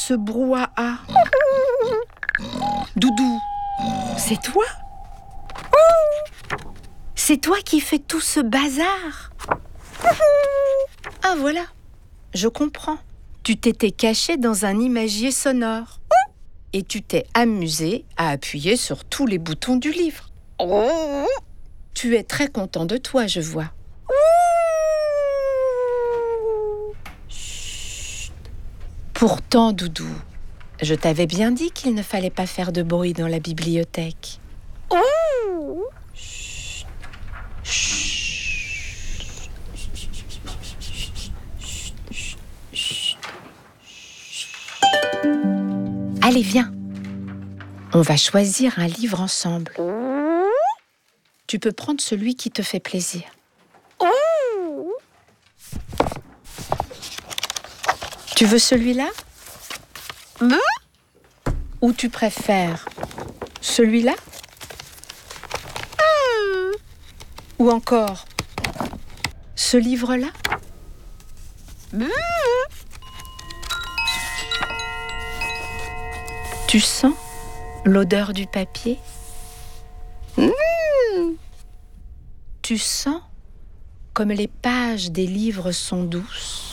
ce brouhaha? Doudou, c'est toi? C'est toi qui fais tout ce bazar? Ah voilà, je comprends. Tu t'étais caché dans un imagier sonore. Et tu t'es amusé à appuyer sur tous les boutons du livre. Tu es très content de toi, je vois. Chut. Pourtant, Doudou, je t'avais bien dit qu'il ne fallait pas faire de bruit dans la bibliothèque. Chut. Chut. Allez, viens. On va choisir un livre ensemble. Tu peux prendre celui qui te fait plaisir. Tu veux celui-là? Ou tu préfères celui-là? Ou encore ce livre-là? Tu sens l'odeur du papier? Tu sens comme les pages des livres sont douces?